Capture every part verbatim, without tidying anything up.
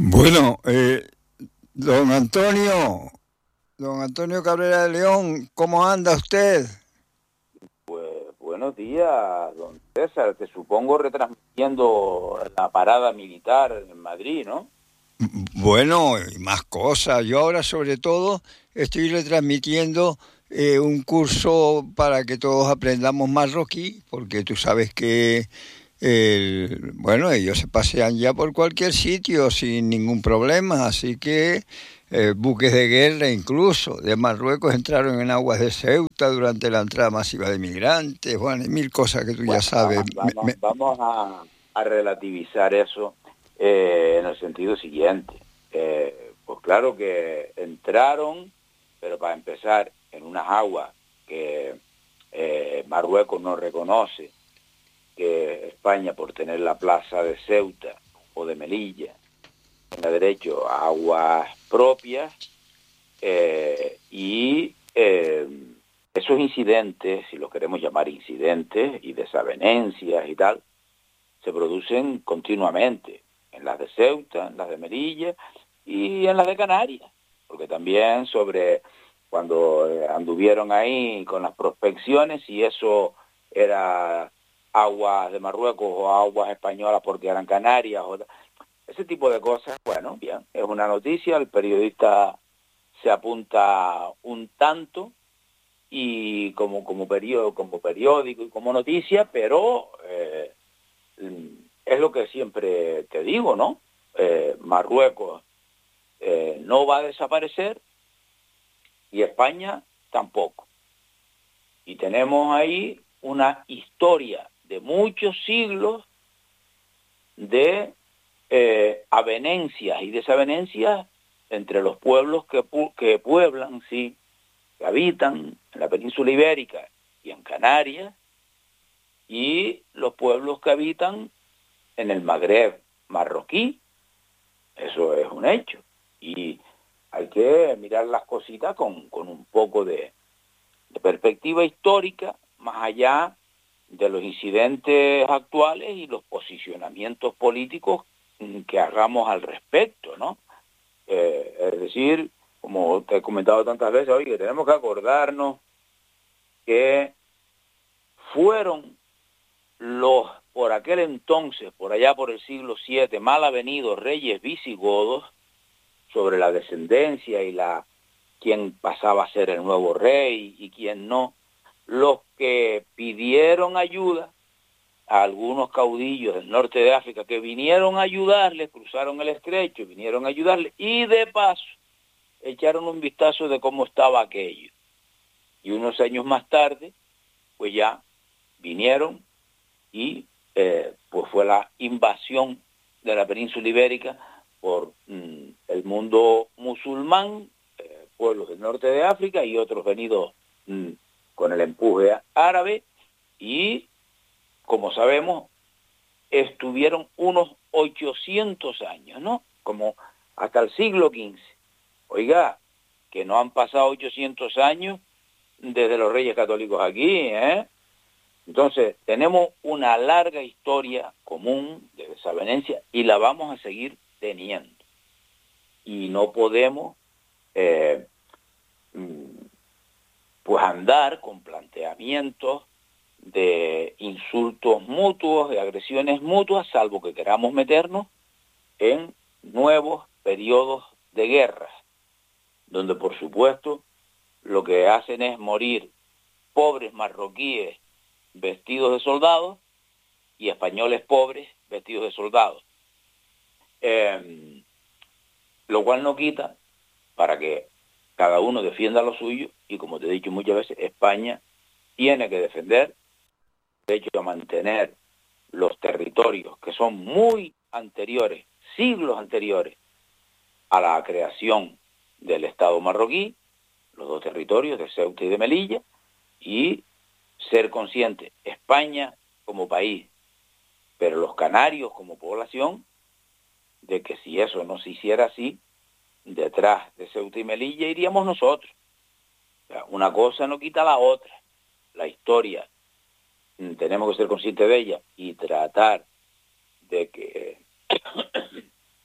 Bueno, eh, don Antonio, don Antonio Cabrera de León, ¿cómo anda usted? Pues buenos días, don César. Te supongo retransmitiendo la parada militar en Madrid, ¿no? Bueno, y más cosas. Yo ahora sobre todo estoy retransmitiendo eh, un curso para que todos aprendamos marroquí, porque tú sabes que el- bueno, ellos se pasean ya por cualquier sitio sin ningún problema, así que eh, buques de guerra incluso de Marruecos entraron en aguas de Ceuta durante la entrada masiva de migrantes, bueno, y mil cosas que tú ya Bueno, sabes. vamos, Me- vamos, me- vamos a, a relativizar eso eh, en el sentido siguiente. Eh, pues claro que entraron, pero para empezar, en unas aguas que eh, Marruecos no reconoce, que España, por tener la plaza de Ceuta o de Melilla, tenga derecho a aguas propias. Eh, y eh, esos incidentes, si los queremos llamar incidentes, y desavenencias y tal, se producen continuamente en las de Ceuta, en las de Melilla y en las de Canarias, porque también sobre cuando eh, anduvieron ahí con las prospecciones, si eso era aguas de Marruecos o aguas españolas porque eran Canarias, o ese tipo de cosas, bueno, bien, es una noticia, el periodista se apunta un tanto y como como periódico, como periódico y como noticia, pero eh, es lo que siempre te digo, ¿no? Eh, Marruecos eh, no va a desaparecer y España tampoco. Y tenemos ahí una historia de muchos siglos de eh, avenencias y desavenencias entre los pueblos que, que pueblan, sí, que habitan en la península ibérica y en Canarias, y los pueblos que habitan en el Magreb marroquí. Eso es un hecho. Y hay que mirar las cositas con, con un poco de, de perspectiva histórica, más allá de los incidentes actuales y los posicionamientos políticos que hagamos al respecto, ¿no? Eh, es decir, como te he comentado tantas veces, oye, tenemos que acordarnos que fueron los, por aquel entonces, por allá por el siglo siete, mal avenidos reyes visigodos, sobre la descendencia y la quién pasaba a ser el nuevo rey y quién no, los que pidieron ayuda a algunos caudillos del norte de África que vinieron a ayudarles, cruzaron el estrecho, vinieron a ayudarles y de paso echaron un vistazo de cómo estaba aquello. Y unos años más tarde, pues ya vinieron y eh, pues fue la invasión de la península ibérica por mm, el mundo musulmán, eh, pueblos del norte de África y otros venidos mm, con el empuje árabe, y como sabemos estuvieron unos ochocientos años, ¿no? Como hasta el siglo quince. Oiga, que no han pasado ochocientos años desde los Reyes Católicos aquí, ¿eh? Entonces, tenemos una larga historia común de desavenencia y la vamos a seguir teniendo. Y no podemos eh, pues andar con planteamientos de insultos mutuos, de agresiones mutuas, salvo que queramos meternos en nuevos periodos de guerra, donde por supuesto lo que hacen es morir pobres marroquíes vestidos de soldados y españoles pobres vestidos de soldados. Eh, lo cual no quita para que cada uno defienda lo suyo y, como te he dicho muchas veces, España tiene que defender el derecho a mantener los territorios que son muy anteriores, siglos anteriores a la creación del Estado marroquí, los dos territorios de Ceuta y de Melilla, y ser consciente, España como país, pero los canarios como población, de que si eso no se hiciera así, detrás de Ceuta y Melilla iríamos nosotros. O sea, una cosa no quita la otra. La historia, tenemos que ser conscientes de ella y tratar de que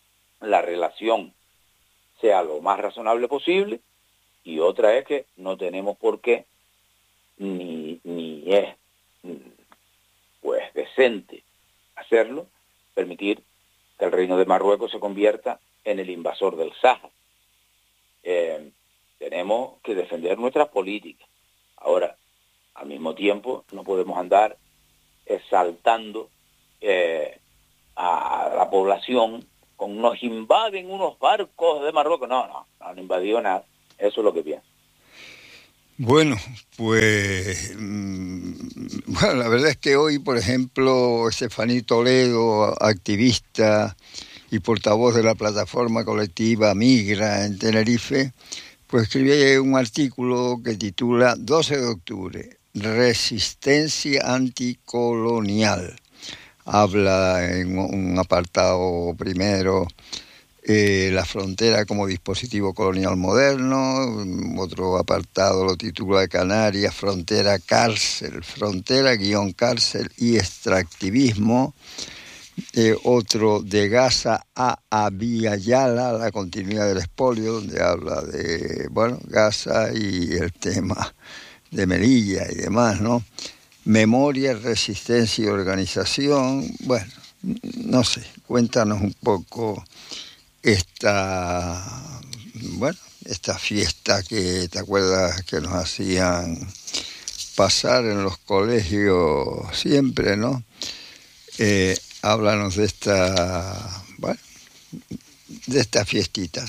la relación sea lo más razonable posible, y otra es que no tenemos por qué, ni, ni es pues decente hacerlo, permitir que el Reino de Marruecos se convierta en el invasor del Sáhara. Eh, tenemos que defender nuestras políticas. Ahora, al mismo tiempo, no podemos andar exaltando eh, a la población con nos invaden unos barcos de Marruecos. No, no, no han invadido nada. Eso es lo que pienso. Bueno, pues mmm, bueno, la verdad es que hoy, por ejemplo, Estefaní Toledo, activista y portavoz de la plataforma colectiva Migra en Tenerife, pues escribí un artículo que titula doce de octubre, Resistencia anticolonial. Habla en un apartado primero eh, la frontera como dispositivo colonial moderno, otro apartado lo titula de Canarias, frontera cárcel, frontera guión cárcel y extractivismo. Eh, otro de Gaza a Abiyala, la continuidad del expolio, donde habla de, bueno, Gaza y el tema de Melilla y demás, ¿no? Memoria, resistencia y organización. Bueno, no sé, cuéntanos un poco esta, bueno, esta fiesta que te acuerdas que nos hacían pasar en los colegios siempre, ¿no? Eh, háblanos de esta, bueno, de esta fiestita.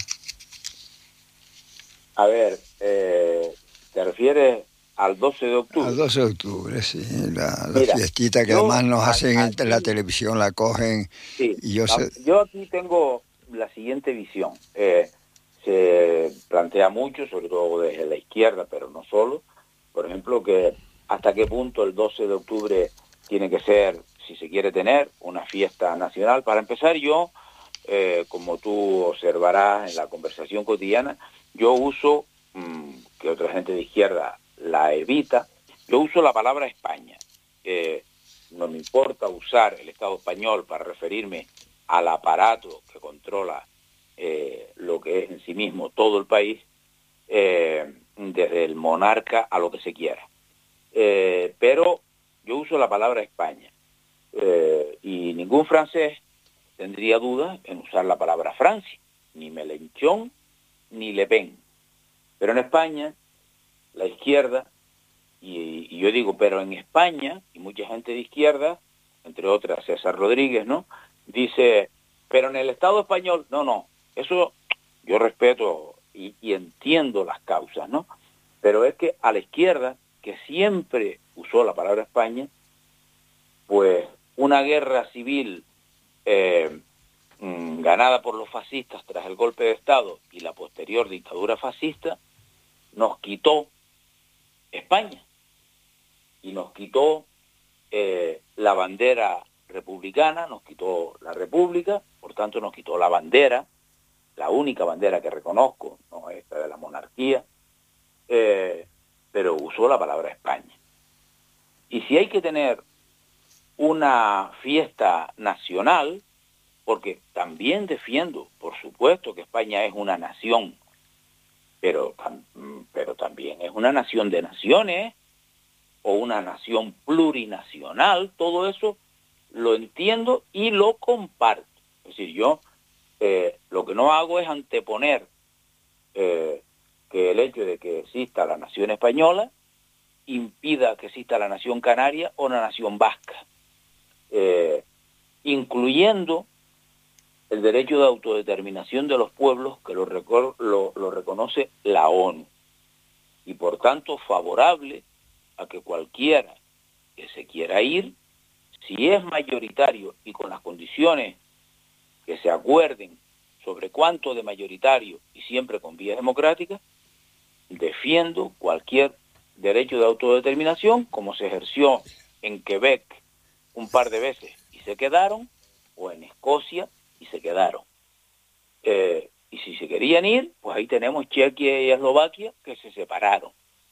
A ver, eh, ¿te refieres al doce de octubre? Al doce de octubre, sí, la, la Mira, fiestita que yo, además nos hacen aquí, en la televisión, la cogen, sí, y yo sé... yo aquí tengo la siguiente visión. Eh, se plantea mucho, sobre todo desde la izquierda, pero no solo, por ejemplo, que hasta qué punto el doce de octubre tiene que ser, si se quiere tener, una fiesta nacional. Para empezar, yo, eh, como tú observarás en la conversación cotidiana, yo uso, mmm, que otra gente de izquierda la evita, yo uso la palabra España. Eh, no me importa usar el Estado español para referirme al aparato que controla eh, lo que es en sí mismo todo el país, eh, desde el monarca a lo que se quiera. Eh, pero yo uso la palabra España, eh, y ningún francés tendría dudas en usar la palabra Francia, ni Mélenchon ni Le Pen. Pero en España, la izquierda, y, y yo digo, pero en España, y mucha gente de izquierda, entre otras César Rodríguez, ¿no?, dice, pero en el Estado español, no, no, eso yo respeto y, y entiendo las causas, ¿no? Pero es que a la izquierda, que siempre usó la palabra España, pues una guerra civil eh, mmm, ganada por los fascistas tras el golpe de Estado y la posterior dictadura fascista, nos quitó España y nos quitó eh, la bandera republicana, nos quitó la república, por tanto nos quitó la bandera, la única bandera que reconozco, no esta de la monarquía, eh, pero usó la palabra España. Y si hay que tener una fiesta nacional, porque también defiendo, por supuesto, que España es una nación, pero, pero también es una nación de naciones, o una nación plurinacional, todo eso lo entiendo y lo comparto. Es decir, yo eh, lo que no hago es anteponer eh, que el hecho de que exista la nación española impida que exista la nación canaria o la nación vasca, eh, incluyendo el derecho de autodeterminación de los pueblos que lo, lo, lo reconoce la ONU, y por tanto favorable a que cualquiera que se quiera ir, si es mayoritario y con las condiciones que se acuerden sobre cuánto de mayoritario y siempre con vías democráticas, defiendo cualquier derecho de autodeterminación, como se ejerció en Quebec un par de veces y se quedaron, o en Escocia y se quedaron. Eh, y si se querían ir, pues ahí tenemos Chequia y Eslovaquia que se separaron.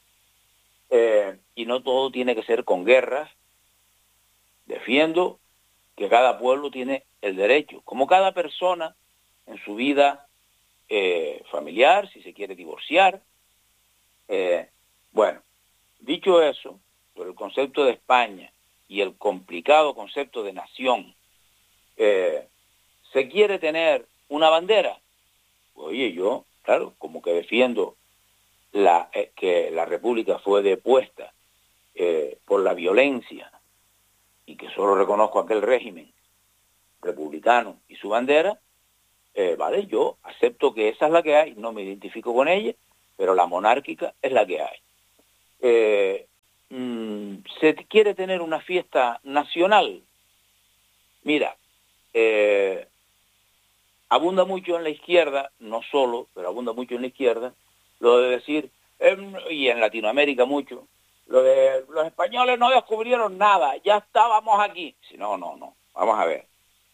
Eh, y no todo tiene que ser con guerras. Defiendo que cada pueblo tiene el derecho, como cada persona en su vida eh, familiar, si se quiere divorciar. Eh, bueno, dicho eso, por el concepto de España y el complicado concepto de nación, eh, ¿se quiere tener una bandera? Oye, yo, claro, como que defiendo la, eh, que la República fue depuesta eh, por la violencia y que solo reconozco aquel régimen republicano y su bandera, eh, vale, yo acepto que esa es la que hay, no me identifico con ella, pero la monárquica es la que hay. Eh, mmm, ¿se quiere tener una fiesta nacional? Mira, eh, abunda mucho en la izquierda, no solo, pero abunda mucho en la izquierda, lo de decir, eh, y en Latinoamérica mucho, lo de los españoles no descubrieron nada, ya estábamos aquí. Si no, no, no, vamos a ver.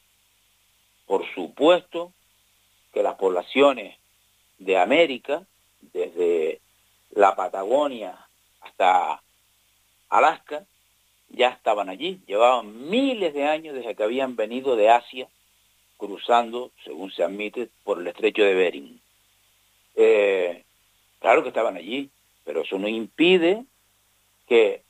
Por supuesto que las poblaciones de América, desde la Patagonia hasta Alaska, ya estaban allí, llevaban miles de años desde que habían venido de Asia, cruzando, según se admite, por el estrecho de Bering. Eh, claro que estaban allí, pero eso no impide que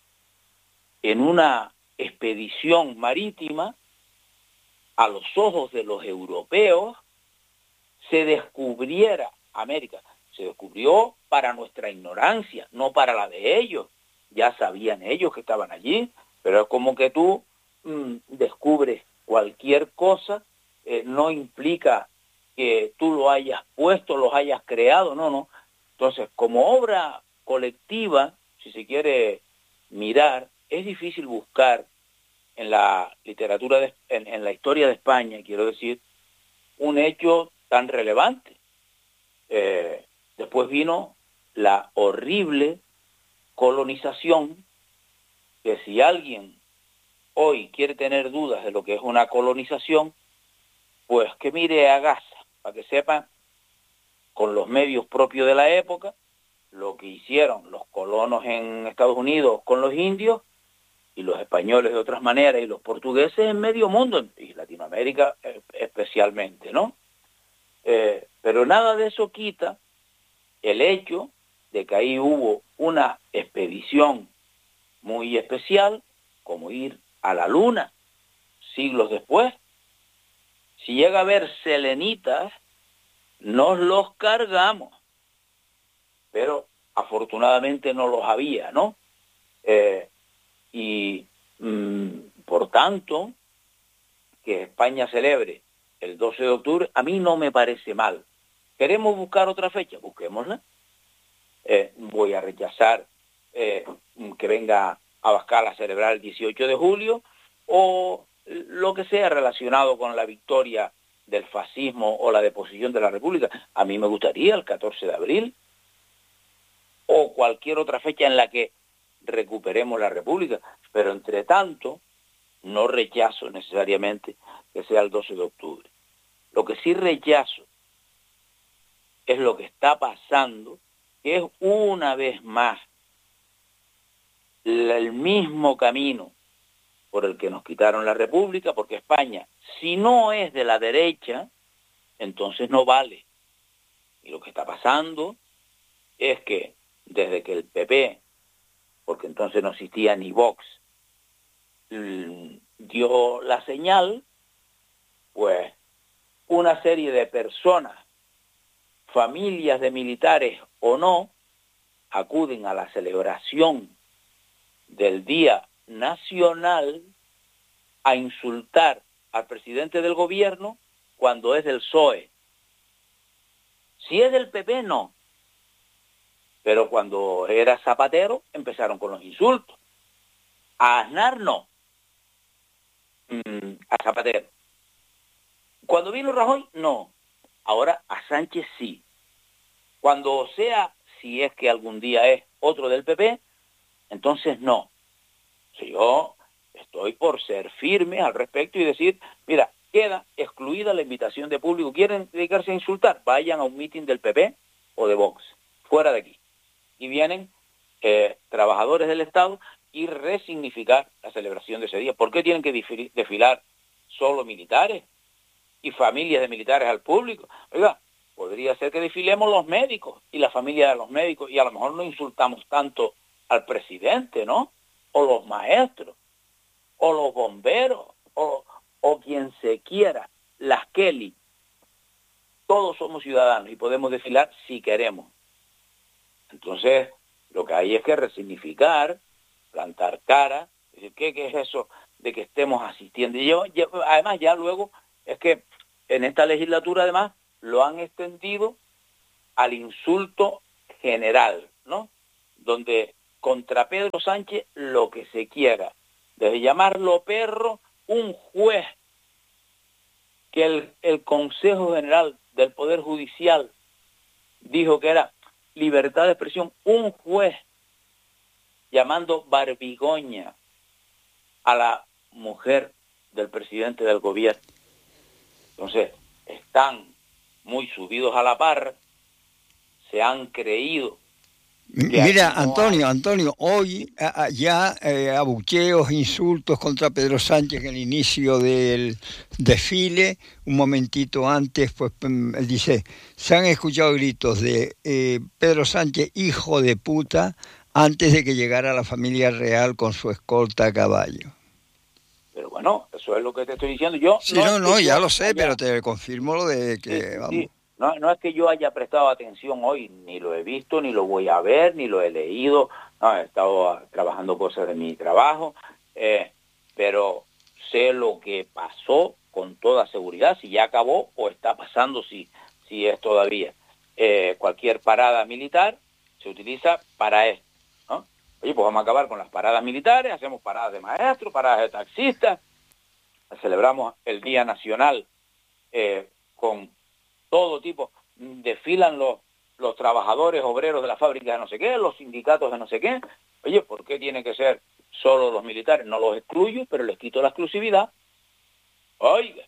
en una expedición marítima, a los ojos de los europeos, se descubriera América. Se descubrió para nuestra ignorancia, no para la de ellos. Ya sabían ellos que estaban allí, pero es como que tú mmm, descubres cualquier cosa, eh, no implica que tú lo hayas puesto, lo hayas creado, no, no. Entonces, como obra colectiva, si se quiere mirar, es difícil buscar en la literatura, de, en, en la historia de España, quiero decir, un hecho tan relevante. Eh, después vino la horrible colonización, que si alguien hoy quiere tener dudas de lo que es una colonización, pues que mire a Gaza, para que sepan, con los medios propios de la época, lo que hicieron los colonos en Estados Unidos con los indios, y los españoles de otras maneras, y los portugueses en medio mundo, y Latinoamérica especialmente, ¿no? Eh, pero nada de eso quita el hecho de que ahí hubo una expedición muy especial, como ir a la luna siglos después. Si llega a haber selenitas, nos los cargamos, pero afortunadamente no los había, ¿no? Eh, y mmm, por tanto, que España celebre el doce de octubre, a mí no me parece mal. ¿Queremos buscar otra fecha? Busquémosla. Eh, voy a rechazar eh, que venga Abascal a celebrar el dieciocho de julio o lo que sea relacionado con la victoria del fascismo o la deposición de la República. A mí me gustaría el catorce de abril o cualquier otra fecha en la que recuperemos la República, pero entre tanto no rechazo necesariamente que sea el doce de octubre. Lo que sí rechazo es lo que está pasando, que es una vez más el mismo camino por el que nos quitaron la República, porque España, si no es de la derecha, entonces no vale. Y lo que está pasando es que desde que el P P, porque entonces no existía ni Vox, dio la señal, pues una serie de personas, familias de militares o no, acuden a la celebración del Día Nacional a insultar al presidente del gobierno cuando es del P S O E. Si es del P P, no. Pero cuando era Zapatero, empezaron con los insultos. A Aznar, no. Mm, a Zapatero. Cuando vino Rajoy, no. Ahora a Sánchez sí. Cuando sea, si es que algún día es otro del P P, entonces no. Si yo estoy por ser firme al respecto y decir, mira, queda excluida la invitación de público. ¿Quieren dedicarse a insultar? Vayan a un mitin del P P o de Vox, fuera de aquí. Y vienen eh, trabajadores del Estado y resignificar la celebración de ese día. ¿Por qué tienen que desfilar solo militares? y familias de militares al público. Oiga, podría ser que desfilemos los médicos y la familia de los médicos, y a lo mejor no insultamos tanto al presidente, ¿no? O los maestros, o los bomberos, o, o quien se quiera, las Kelly. Todos somos ciudadanos y podemos desfilar si queremos. Entonces, lo que hay es que resignificar, plantar cara, decir, ¿qué, qué es eso de que estemos asistiendo? Y yo, yo, además, ya luego, es que en esta legislatura, además, lo han extendido al insulto general, ¿no? Donde contra Pedro Sánchez lo que se quiera, desde llamarlo perro, un juez que el, el Consejo General del Poder Judicial dijo que era libertad de expresión, un juez llamando barbigoña a la mujer del presidente del gobierno. Entonces, están muy subidos a la par, se han creído. Mira, Antonio, hay... Antonio, hoy a, a, ya eh, abucheos, insultos contra Pedro Sánchez en el inicio del desfile, un momentito antes, pues dice, se han escuchado gritos de eh, Pedro Sánchez, hijo de puta, antes de que llegara la familia real con su escolta a caballo. Pero bueno, eso es lo que te estoy diciendo yo. Sí, no, no, no ya lo sé, haya... pero te confirmo lo de que, sí, sí, vamos... Sí. No, no es que yo haya prestado atención hoy, ni lo he visto, ni lo voy a ver, ni lo he leído. No, he estado trabajando cosas de mi trabajo, eh, pero sé lo que pasó con toda seguridad, si ya acabó o está pasando, si, si es todavía. Eh, cualquier parada militar se utiliza para esto, ¿no? Oye, pues vamos a acabar con las paradas militares, hacemos paradas de maestros, paradas de taxistas, celebramos el Día Nacional eh, con todo tipo, desfilan los, los trabajadores obreros de la fábrica de no sé qué, los sindicatos de no sé qué. Oye, ¿por qué tiene que ser solo los militares? No los excluyo, pero les quito la exclusividad. Oiga,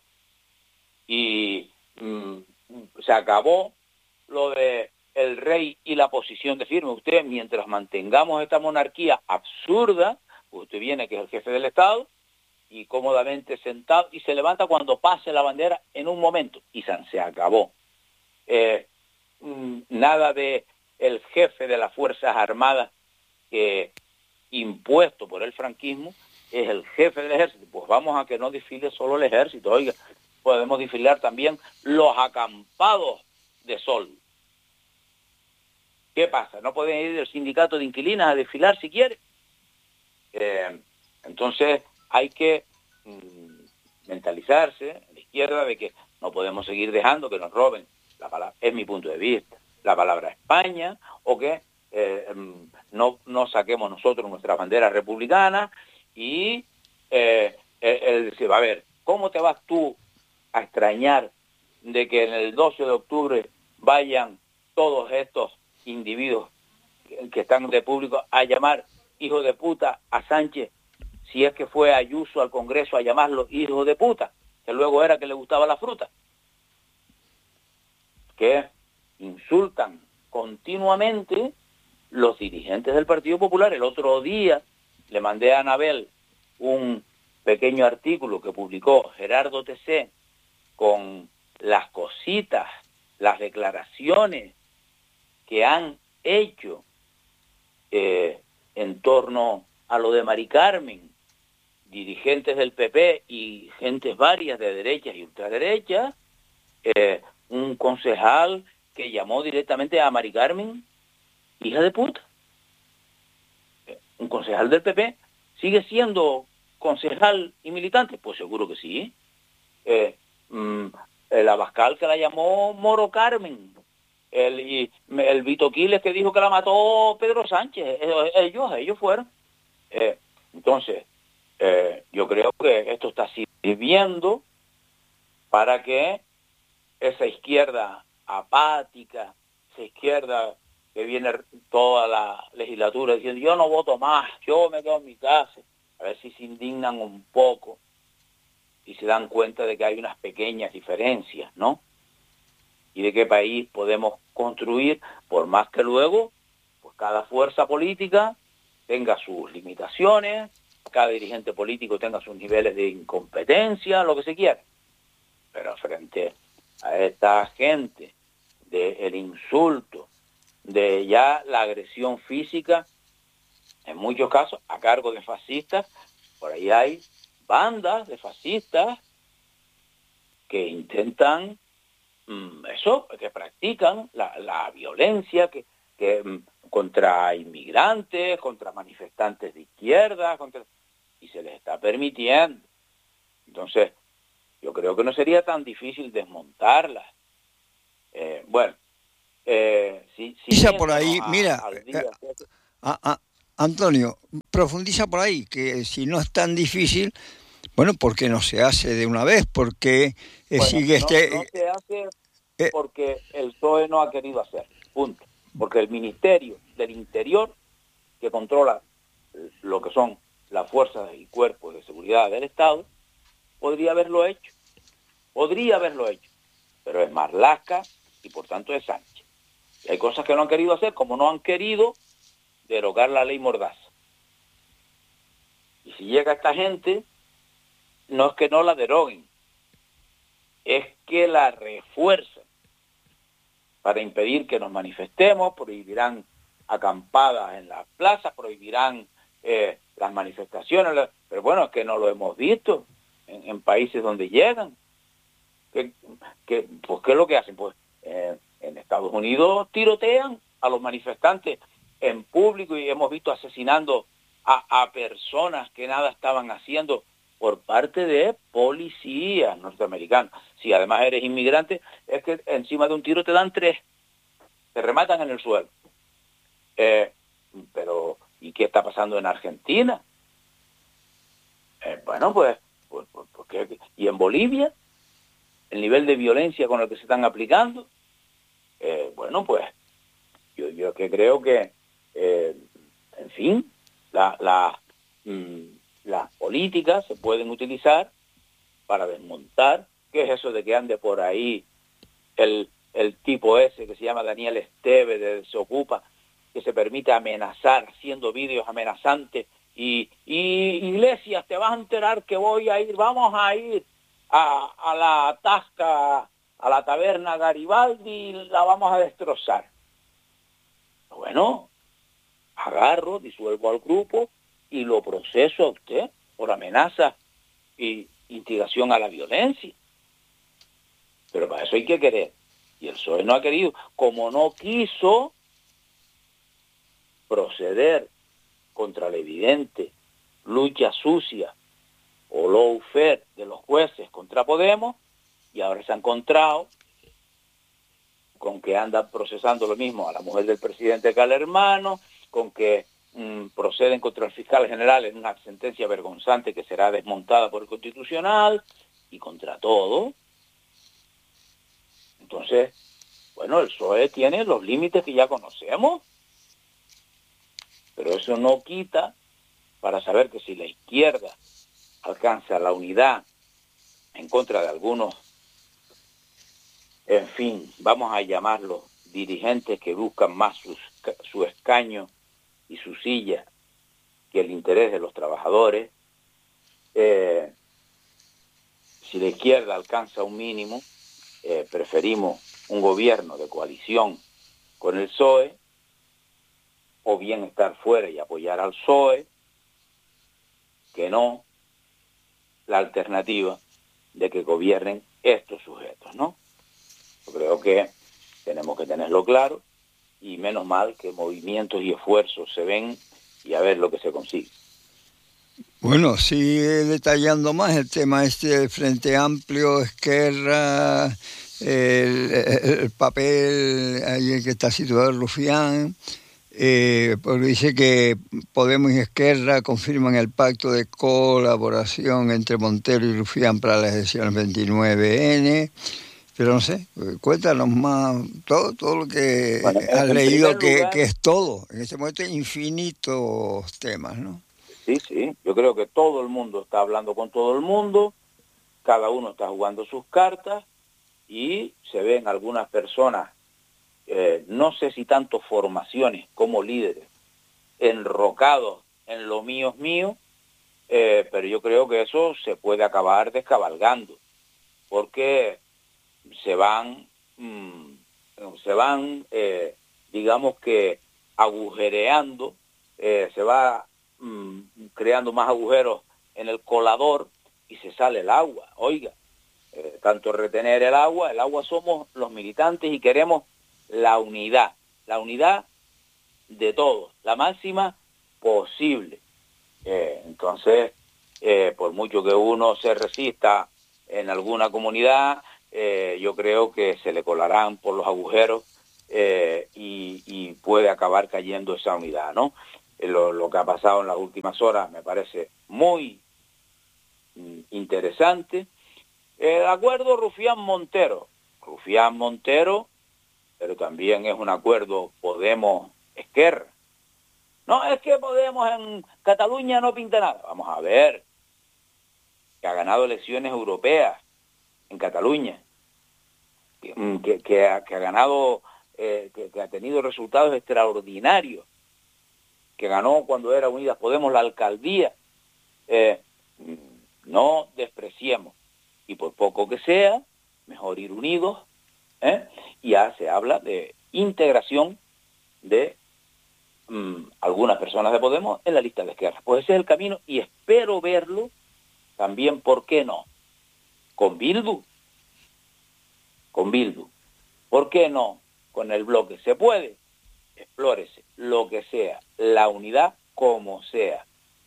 y mmm, se acabó lo de el rey y la posición de firme. Usted, mientras mantengamos esta monarquía absurda, usted viene que es el jefe del Estado, y cómodamente sentado, y se levanta cuando pase la bandera en un momento, y se acabó. Eh, nada de el jefe de las Fuerzas Armadas, que impuesto por el franquismo, es el jefe del ejército. Pues vamos a que no desfile solo el ejército, oiga, podemos desfilar también los acampados de sol. ¿Qué pasa? ¿No pueden ir el sindicato de inquilinas a desfilar si quiere? Eh, entonces, hay que mmm, mentalizarse en la izquierda de que no podemos seguir dejando que nos roben la palabra, es mi punto de vista, la palabra España, o que eh, no, no saquemos nosotros nuestras banderas republicanas y eh, el decir, a ver, ¿cómo te vas tú a extrañar de que en el doce de octubre vayan todos estos individuos que, que están de público a llamar hijo de puta a Sánchez, si es que fue Ayuso al Congreso a llamarlo hijo de puta, que luego era que le gustaba la fruta? Que insultan continuamente los dirigentes del Partido Popular. El otro día le mandé a Anabel un pequeño artículo que publicó Gerardo T C con las cositas, las declaraciones que han hecho eh, en torno a lo de Mari Carmen, dirigentes del P P y gentes varias de derechas y ultraderechas, eh, un concejal que llamó directamente a Mari Carmen hija de puta. Eh, un concejal del P P sigue siendo concejal y militante, pues seguro que sí. Eh, mm, el Abascal que la llamó Moro Carmen, el, y, el Vito Quiles que dijo que la mató Pedro Sánchez, ellos, ellos fueron. Eh, entonces, eh, yo creo que esto está sirviendo para que esa izquierda apática, esa izquierda que viene toda la legislatura diciendo yo no voto más, yo me quedo en mi casa, a ver si se indignan un poco y se dan cuenta de que hay unas pequeñas diferencias, ¿no? Y de qué país podemos construir, por más que luego pues cada fuerza política tenga sus limitaciones, cada dirigente político tenga sus niveles de incompetencia, lo que se quiera. pero frente a esta gente del insulto, de ya la agresión física, en muchos casos a cargo de fascistas, por ahí hay bandas de fascistas que intentan mmm, eso, que practican la, la violencia que, que mmm, contra inmigrantes, contra manifestantes de izquierda, contra, y se les está permitiendo. Entonces, yo creo que no sería tan difícil desmontarlas. Eh, bueno, eh, si, si por ahí, a, mira, al día, eh, a, a, Antonio, profundiza por ahí, que si no es tan difícil, bueno, ¿por qué no se hace de una vez? Porque eh, bueno, sigue no, este... no se hace Eh, porque el P S O E no ha querido hacer, punto. Porque el Ministerio del Interior, que controla lo que son las fuerzas y cuerpos de seguridad del Estado, podría haberlo hecho, podría haberlo hecho, pero es Marlaska y por tanto es Sánchez. Y hay cosas que no han querido hacer, como no han querido derogar la ley Mordaza. Y si llega esta gente, no es que no la deroguen, es que la refuercen para impedir que nos manifestemos, prohibirán acampadas en las plazas, prohibirán eh, las manifestaciones, pero bueno, es que no lo hemos visto en, en países donde llegan. ¿Qué, qué, pues, ¿qué es lo que hacen? Pues eh, en Estados Unidos tirotean a los manifestantes en público y hemos visto asesinando a, a personas que nada estaban haciendo por parte de policías norteamericanos. Si además eres inmigrante, es que encima de un tiro te dan tres, te rematan en el suelo. Eh, pero, ¿y qué está pasando en Argentina? Eh, bueno, pues, pues, pues, pues ¿qué? ¿Y en Bolivia? El nivel de violencia con el que se están aplicando, eh, bueno, pues yo, yo que creo que, eh, en fin, la, la, mmm, las políticas se pueden utilizar para desmontar. ¿Qué es eso de que ande por ahí el, el tipo ese que se llama Daniel Esteve de Desocupa, que se permite amenazar, haciendo vídeos amenazantes, y, y Iglesias, te vas a enterar que voy a ir, vamos a ir a, a la tasca, a la taberna Garibaldi y la vamos a destrozar? Bueno, agarro, disuelvo al grupo y lo proceso a usted por amenaza y instigación a la violencia. Pero para eso hay que querer. Y el P S O E no ha querido, como no quiso proceder contra la evidente lucha sucia o lawfare de los jueces contra Podemos, y ahora se han encontrado con que andan procesando lo mismo a la mujer del presidente Calermano, con que mmm, proceden contra el fiscal general en una sentencia vergonzante que será desmontada por el Constitucional, y contra todo. Entonces, bueno, el P S O E tiene los límites que ya conocemos, pero eso no quita para saber que si la izquierda alcanza la unidad en contra de algunos, en fin, vamos a llamarlos dirigentes que buscan más sus, su escaño y su silla que el interés de los trabajadores, eh, si la izquierda alcanza un mínimo, eh, preferimos un gobierno de coalición con el P S O E, o bien estar fuera y apoyar al P S O E, que no la alternativa de que gobiernen estos sujetos, ¿no? Yo creo que tenemos que tenerlo claro, y menos mal que movimientos y esfuerzos se ven, y a ver lo que se consigue. Bueno, sigue detallando más el tema este del Frente Amplio, Esquerra, el, el papel ahí el que está situado en Rufián, eh, porque dice que Podemos y Esquerra confirman el pacto de colaboración entre Montero y Rufián para las elecciones veintinueve ene, pero no sé, cuéntanos más, todo, todo lo que Bueno, has en leído, primer que, lugar, que es todo, en este momento infinitos temas, ¿no? sí, sí, yo creo que todo el mundo está hablando con todo el mundo, cada uno está jugando sus cartas, y se ven algunas personas, eh, no sé si tanto formaciones como líderes, enrocados en lo mío es mío, eh, pero yo creo que eso se puede acabar descabalgando, porque se van, mmm, se van, eh, digamos que agujereando, eh, se va mmm, creando más agujeros en el colador y se sale el agua. Oiga, eh, tanto retener el agua, el agua somos los militantes y queremos la unidad, la unidad de todos, la máxima posible. Eh, entonces, eh, por mucho que uno se resista en alguna comunidad, eh, yo creo que se le colarán por los agujeros eh, y, y puede acabar cayendo esa unidad, ¿no? Eh, lo, lo que ha pasado en las últimas horas me parece muy mm, interesante. El acuerdo Rufián-Montero. Rufián-Montero, pero también es un acuerdo Podemos-Esquerra. No, es que Podemos en Cataluña no pinta nada. Vamos a ver, que ha ganado elecciones europeas en Cataluña, que, que, que, ha, que ha ganado, eh, que, que ha tenido resultados extraordinarios, que ganó cuando era Unidas Podemos la alcaldía. Eh, no despreciemos, y por poco que sea, mejor ir unidos, ¿eh? Y ya se habla de integración de mmm, algunas personas de Podemos en la lista de Esquerra. Pues ese es el camino y espero verlo también, ¿por qué no? Con Bildu, con Bildu. ¿Por qué no? Con el bloque. ¿Se puede? Explórese, lo que sea, la unidad como sea.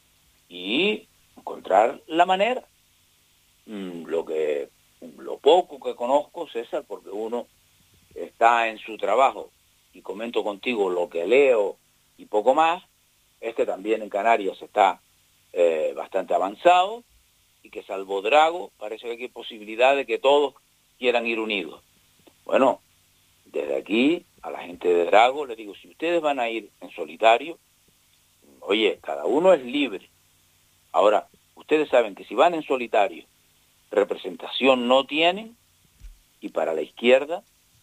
Y encontrar la manera. Mm, lo que, lo poco que conozco, César, porque uno está en su trabajo y comento contigo lo que leo y poco más, es que también en Canarias está eh, bastante avanzado y que salvo Drago parece que hay posibilidad de que todos quieran ir unidos. Bueno, desde aquí a la gente de Drago les digo, si ustedes van a ir en solitario, oye, cada uno es libre. Ahora, ustedes saben que si van en solitario, representación no tienen, y para la izquierda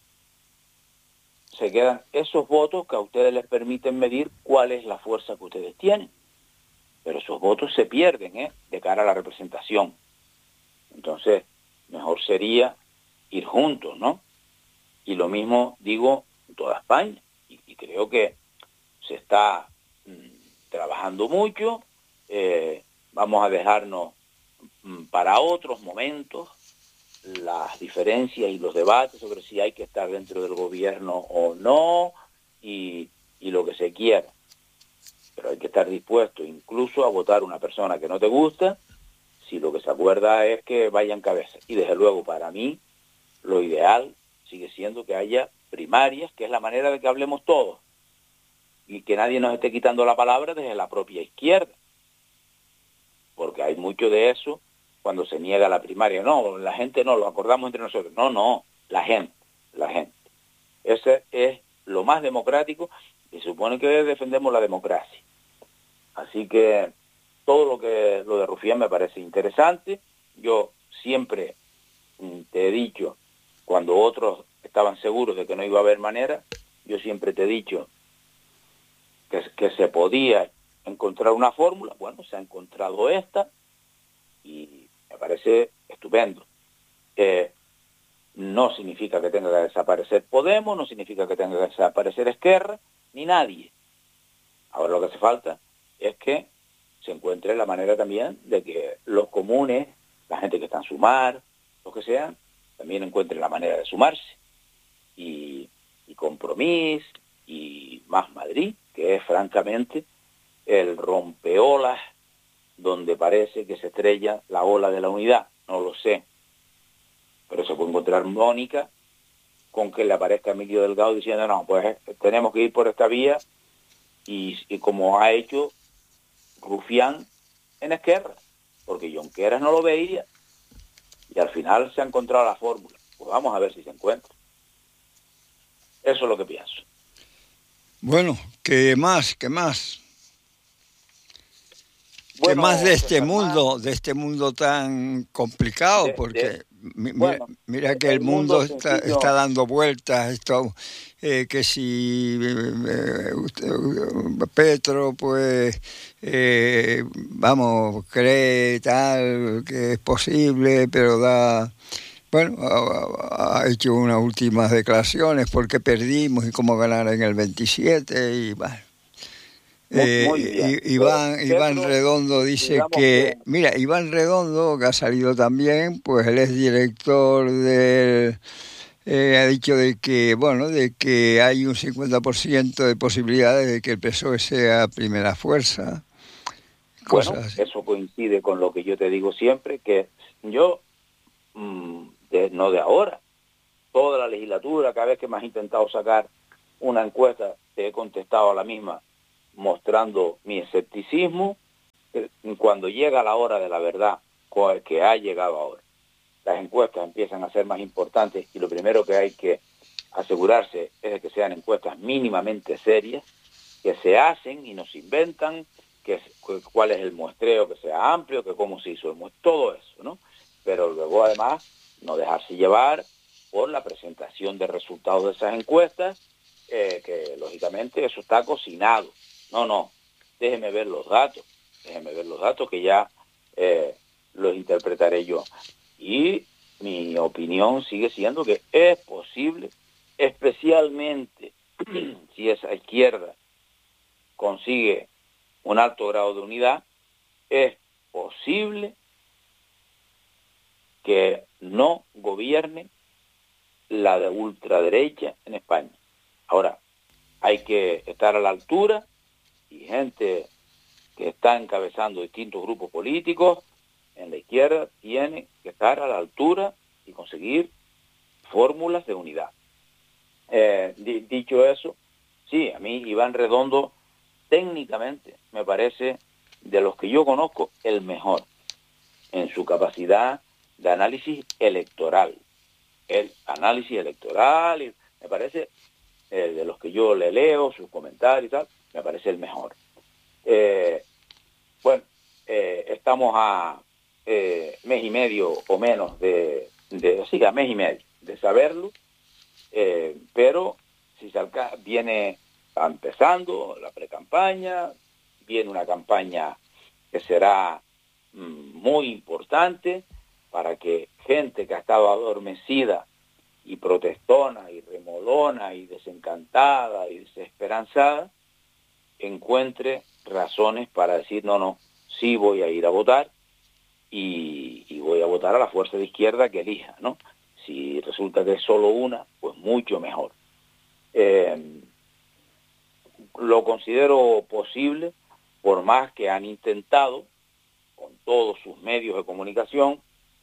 se quedan esos votos que a ustedes les permiten medir cuál es la fuerza que ustedes tienen. Pero esos votos se pierden, ¿eh?, de cara a la representación. Entonces, mejor sería ir juntos, ¿no? Y lo mismo digo en toda España. Y, y creo que se está mmm, trabajando mucho. Eh, vamos a dejarnos mmm, para otros momentos las diferencias y los debates sobre si hay que estar dentro del gobierno o no, y, y lo que se quiera. Pero hay que estar dispuesto incluso a votar una persona que no te gusta, si lo que se acuerda es que vaya en cabeza. Y desde luego, para mí, lo ideal sigue siendo que haya primarias, que es la manera de que hablemos todos, y que nadie nos esté quitando la palabra desde la propia izquierda. Porque hay mucho de eso cuando se niega la primaria. No, la gente no, lo acordamos entre nosotros. No, no, la gente, la gente. Ese es lo más democrático y se supone que defendemos la democracia. Así que todo lo que lo de Rufián me parece interesante. Yo siempre te he dicho, cuando otros estaban seguros de que no iba a haber manera, yo siempre te he dicho que, que se podía encontrar una fórmula. Bueno, se ha encontrado esta y me parece estupendo. Eh, no significa que tenga que desaparecer Podemos, no significa que tenga que desaparecer Esquerra, ni nadie. Ahora lo que hace falta es que se encuentre la manera también de que los comunes, la gente que está en Sumar, los que sean, también encuentren la manera de sumarse. Y, y Compromís y Más Madrid, que es francamente el rompeolas donde parece que se estrella la ola de la unidad. No lo sé. Pero se puede encontrar Mónica con que le aparezca Emilio Delgado diciendo, no, pues tenemos que ir por esta vía, y, y como ha hecho Rufián en Esquerra, porque Junqueras no lo veía, y al final se ha encontrado la fórmula. Pues vamos a ver si se encuentra. Eso es lo que pienso. Bueno, ¿qué más? ¿Qué más? Bueno, ¿Qué más de este César, mundo, más de este mundo tan complicado? de, Porque de, mi- mira, bueno, mira que el el mundo mundo está, está sencillo, dando vueltas, esto, eh, que si eh, usted- Petro, pues, eh, vamos, cree tal que es posible, pero da Bueno, ha, ha hecho unas últimas declaraciones porque perdimos y cómo ganar en el veintisiete y bueno. Muy, muy Eh, bien. Iván, Eh, Iván Petro, Redondo dice digamos que, que, mira, Iván Redondo, que ha salido también, pues él es director del, eh, ha dicho de que, bueno, de que hay un cincuenta por ciento de posibilidades de que el P S O E sea primera fuerza, bueno, cosas así. eso coincide con lo que yo te digo siempre, que yo, mmm, de, no de ahora, toda la legislatura, cada vez que me has intentado sacar una encuesta, te he contestado a la misma, mostrando mi escepticismo. Cuando llega la hora de la verdad, que ha llegado ahora, las encuestas empiezan a ser más importantes y lo primero que hay que asegurarse es de que sean encuestas mínimamente serias, que se hacen y no se inventan, que, que cuál es el muestreo, que sea amplio, que cómo se hizo el muestreo, todo eso, ¿no? Pero luego además no dejarse llevar por la presentación de resultados de esas encuestas, eh, que lógicamente eso está cocinado. No, no, déjeme ver los datos, déjeme ver los datos que ya eh, los interpretaré yo. Y mi opinión sigue siendo que es posible, especialmente si esa izquierda consigue un alto grado de unidad, es posible que no gobierne la de ultraderecha en España. Ahora, hay que estar a la altura y gente que está encabezando distintos grupos políticos en la izquierda tiene que estar a la altura y conseguir fórmulas de unidad. Eh, dicho eso, sí, a mí Iván Redondo técnicamente me parece, de los que yo conozco, el mejor en su capacidad de análisis electoral. El análisis electoral, y me parece, eh, de los que yo le leo, sus comentarios y tal, me parece el mejor. Eh, bueno, eh, estamos a eh, mes y medio o menos de, de, sí, a mes y medio de saberlo, eh, pero si se alcanza, viene empezando la precampaña, viene una campaña que será mmm, muy importante para que gente que ha estado adormecida y protestona y remolona y desencantada y desesperanzada encuentre razones para decir no, no, sí voy a ir a votar y, y voy a votar a la fuerza de izquierda que elija, ¿no? Si resulta que es solo una, pues mucho mejor. Eh, lo considero posible, por más que han intentado, con todos sus medios de comunicación,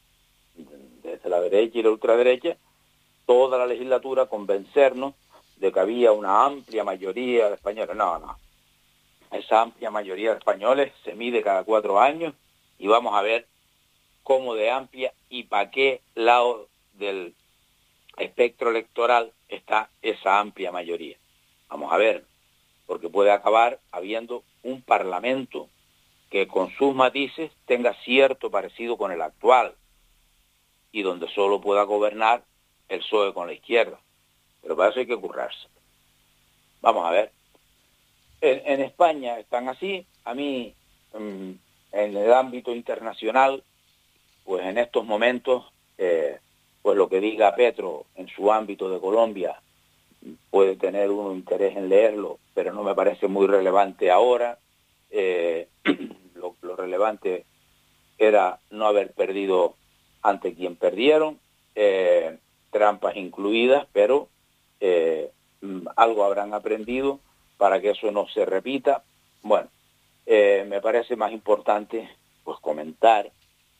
desde la derecha y la ultraderecha, toda la legislatura convencernos de que había una amplia mayoría de españoles. No, no. Esa amplia mayoría de españoles se mide cada cuatro años y vamos a ver cómo de amplia y para qué lado del espectro electoral está esa amplia mayoría. Vamos a ver, porque puede acabar habiendo un parlamento que con sus matices tenga cierto parecido con el actual y donde solo pueda gobernar el P S O E con la izquierda. Pero para eso hay que currarse. Vamos a ver. En, en España están así. A mí, en el ámbito internacional, pues en estos momentos, eh, pues lo que diga Petro en su ámbito de Colombia, puede tener uno interés en leerlo, pero no me parece muy relevante ahora. Eh, lo, lo relevante era no haber perdido ante quien perdieron, eh, trampas incluidas, pero eh, algo habrán aprendido para que eso no se repita. Bueno, eh, me parece más importante pues comentar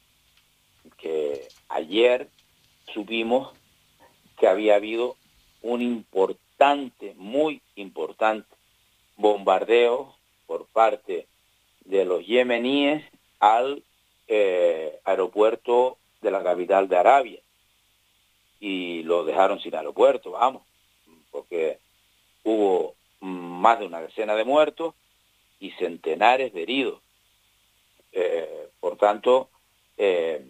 que ayer supimos que había habido un importante, muy importante bombardeo por parte de los yemeníes al eh, aeropuerto de la capital de Arabia. Y lo dejaron sin aeropuerto, vamos, porque hubo más de una decena de muertos y centenares de heridos. Eh, por tanto, eh,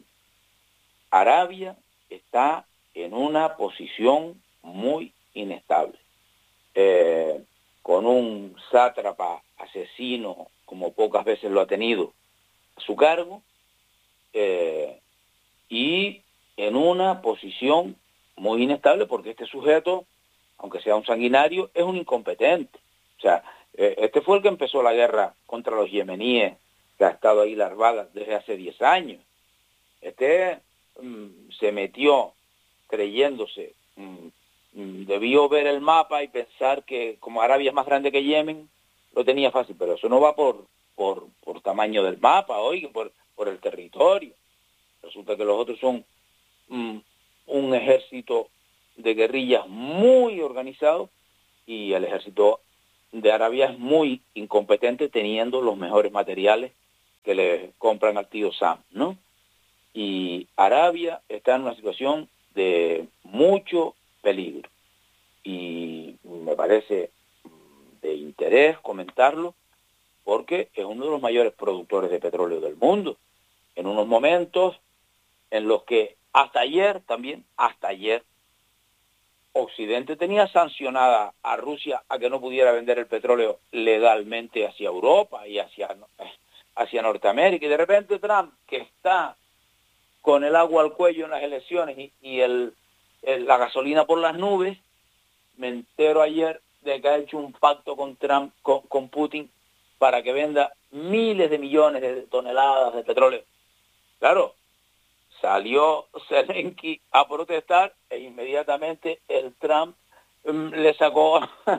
Arabia está en una posición muy inestable, eh, con un sátrapa asesino, como pocas veces lo ha tenido, a su cargo, eh, y en una posición muy inestable, porque este sujeto, aunque sea un sanguinario, es un incompetente. O sea, eh, este fue el que empezó la guerra contra los yemeníes, que ha estado ahí larvada desde hace diez años. Este mmm, se metió creyéndose, mmm, mmm, debió ver el mapa y pensar que como Arabia es más grande que Yemen, lo tenía fácil, pero eso no va por, por, por tamaño del mapa, oiga, por, por el territorio. Resulta que los otros son mmm, un ejército de guerrillas muy organizado y el ejército de Arabia es muy incompetente, teniendo los mejores materiales que le compran al tío Sam, ¿no? Y Arabia está en una situación de mucho peligro y me parece de interés comentarlo porque es uno de los mayores productores de petróleo del mundo, en unos momentos en los que hasta ayer también, hasta ayer, Occidente tenía sancionada a Rusia a que no pudiera vender el petróleo legalmente hacia Europa y hacia, hacia Norteamérica, y de repente Trump, que está con el agua al cuello en las elecciones y, y el, el, la gasolina por las nubes, me entero ayer de que ha hecho un pacto con Trump, con, con Putin, para que venda miles de millones de toneladas de petróleo. Claro, salió Zelensky a protestar e inmediatamente el Trump um, le sacó,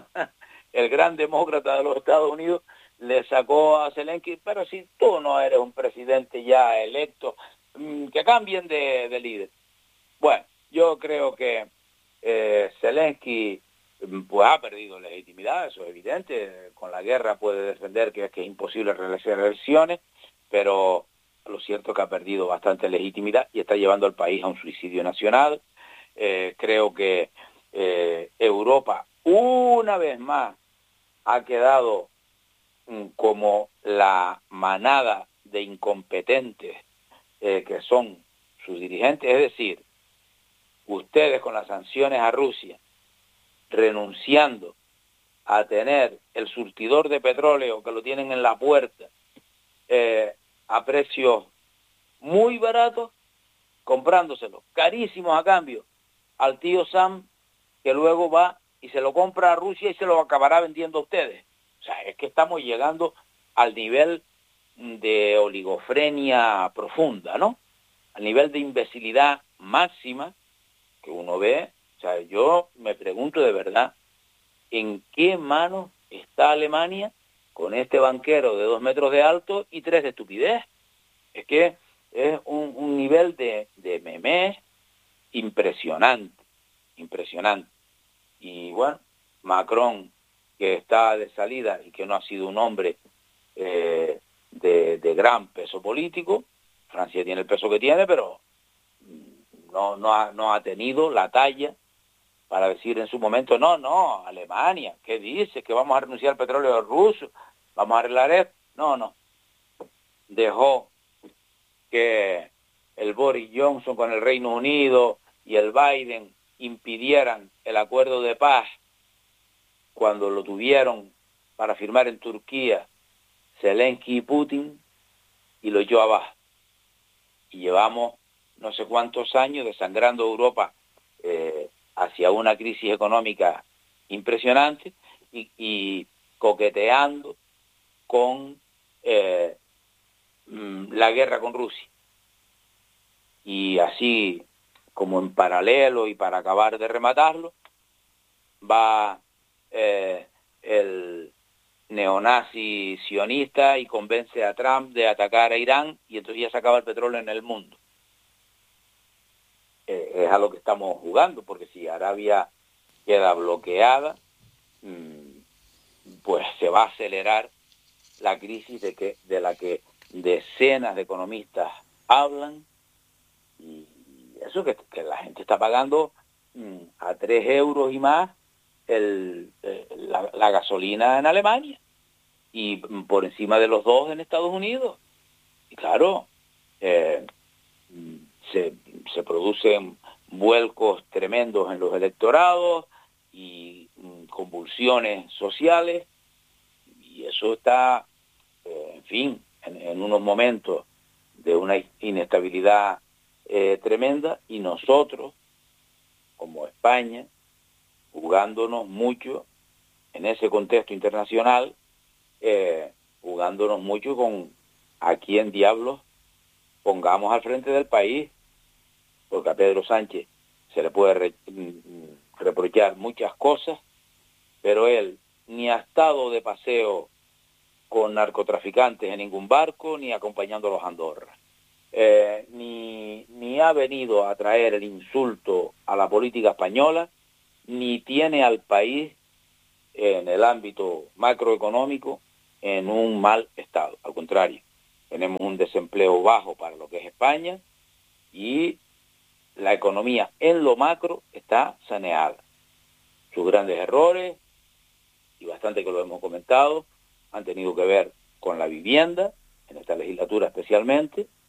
el gran demócrata de los Estados Unidos, le sacó a Zelensky, pero si tú no eres un presidente ya electo, um, que cambien de, de líder. Bueno, yo creo que eh, Zelensky pues ha perdido legitimidad, eso es evidente. Con la guerra puede defender que, que es imposible realizar elecciones, pero lo cierto es que ha perdido bastante legitimidad y está llevando al país a un suicidio nacional. Eh, creo que eh, Europa, una vez más, ha quedado mm, como la manada de incompetentes eh, que son sus dirigentes. Es decir, ustedes con las sanciones a Rusia, renunciando a tener el surtidor de petróleo que lo tienen en la puerta eh, a precios muy baratos, comprándoselo carísimos a cambio al tío Sam, que luego va y se lo compra a Rusia y se lo acabará vendiendo a ustedes. O sea, es que estamos llegando al nivel de oligofrenia profunda, ¿no? Al nivel de imbecilidad máxima que uno ve. O sea, yo me pregunto de verdad, ¿en qué manos está Alemania con este banquero de dos metros de alto y tres de estupidez? Es que es un, un nivel de, de memés impresionante, impresionante. Y bueno, Macron, que está de salida y que no ha sido un hombre eh, de, de gran peso político, Francia tiene el peso que tiene, pero no, no, ha, no ha tenido la talla para decir en su momento, no, no, Alemania, ¿qué dice? Que vamos a renunciar al petróleo ruso, vamos a arreglar esto. No, no. Dejó que el Boris Johnson con el Reino Unido y el Biden impidieran el acuerdo de paz cuando lo tuvieron para firmar en Turquía Zelensky y Putin, y lo echó abajo. Y llevamos no sé cuántos años desangrando Europa eh, hacia una crisis económica impresionante y, y coqueteando con eh, la guerra con Rusia. Y así, como en paralelo y para acabar de rematarlo, va eh, el neonazi sionista y convence a Trump de atacar a Irán, y entonces ya se acaba el petróleo en el mundo. Eh, es a lo que estamos jugando, porque si Arabia queda bloqueada, pues se va a acelerar la crisis de, que, de la que decenas de economistas hablan, y eso que, que la gente está pagando mmm, a tres euros y más el, eh, la, la gasolina en Alemania y por encima de los dos en Estados Unidos. Y claro, eh, se, se producen vuelcos tremendos en los electorados y mmm, convulsiones sociales, y eso está, eh, en fin, en, en unos momentos de una inestabilidad eh, tremenda, y nosotros, como España, jugándonos mucho en ese contexto internacional, eh, jugándonos mucho con a quién diablos pongamos al frente del país, porque a Pedro Sánchez se le puede re, reprochar muchas cosas, pero él ni ha estado de paseo con narcotraficantes en ningún barco, ni acompañándolos a Andorra, eh, ni, ni ha venido a traer el insulto a la política española, ni tiene al país en el ámbito macroeconómico en un mal estado. Al contrario, tenemos un desempleo bajo para lo que es España y la economía en lo macro está saneada. Sus grandes errores, y bastante que lo hemos comentado, han tenido que ver con la vivienda, en esta legislatura especialmente,